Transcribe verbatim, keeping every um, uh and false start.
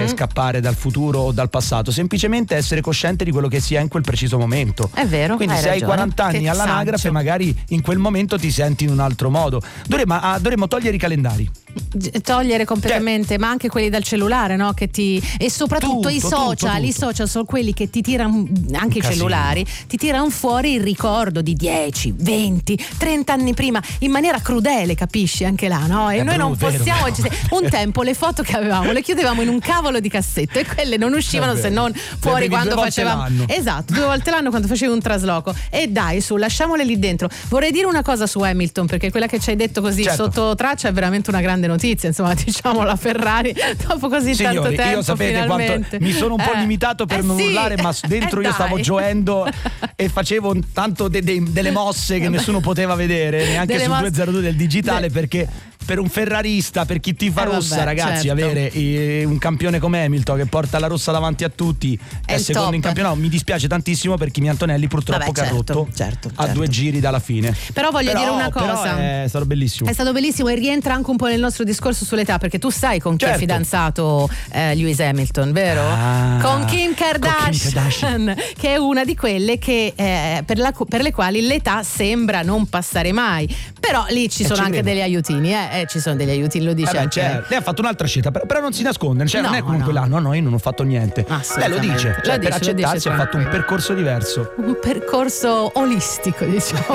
mm. scappare dal futuro o dal passato, semplicemente essere cosciente di quello che si è in quel preciso momento. È vero. Quindi hai se ragione. hai quaranta anni Che all'anagrafe, saggio. magari in quel momento ti senti in un altro modo. Dovremmo, ah, dovremmo togliere i calendari. Togliere completamente, cioè, ma anche quelli dal cellulare, no? Che ti e soprattutto tutto, i social, tutto, tutto. i social sono quelli che ti tirano, anche i cellulari, ti tirano fuori il ricordo di dieci, venti, trenta anni prima in maniera crudele, capisci? Anche là, no? E è noi vero, non possiamo vero. un tempo le foto che avevamo le chiudevamo in un cavolo di cassetto e quelle non uscivano se non fuori quando due volte facevamo l'anno. esatto, due volte l'anno quando facevi un trasloco. E dai, su, lasciamole lì dentro. Vorrei dire una cosa su Hamilton, perché quella che ci hai detto così certo. sotto traccia è veramente una grande notizia, insomma, diciamo la Ferrari dopo così Signori, tanto tempo io sapete finalmente. quanto mi sono un po' Eh, limitato per eh non sì, urlare, ma dentro eh io stavo dai. gioendo e facevo un tanto de- de- delle mosse che nessuno poteva vedere neanche Delle su mosse- duecentodue del digitale, De- perché per un ferrarista, per chi tifa Eh, rossa, vabbè, ragazzi, certo. avere eh, un campione come Hamilton che porta la rossa davanti a tutti, È è il secondo top. in campionato, mi dispiace tantissimo per Kimi Antonelli, purtroppo, Vabbè, che ha certo, rotto certo, a certo. due giri dalla fine. Però voglio Però- dire una però cosa. è stato bellissimo. È stato bellissimo e rientra anche un po' nel nostro discorso sull'età, perché tu sai con chi Certo. è fidanzato eh, Lewis Hamilton, vero? Ah, con Kim con Kim Kardashian, Kardashian. che è una di quelle che eh, per, la, per le quali l'età sembra non passare mai. Però lì ci Eh, sono ci anche credo. degli aiutini, eh? Eh, ci sono degli aiutini, lo dice Vabbè, anche certo. Lei ha fatto un'altra scelta, però, però non si nasconde, cioè non No, è comunque no. là, no, no, io non ho fatto niente. Lei lo Assolutamente. dice, Lo cioè, dice, per lo dice accettarsi ha fatto un tranquillo. percorso diverso. un percorso olistico, diciamo.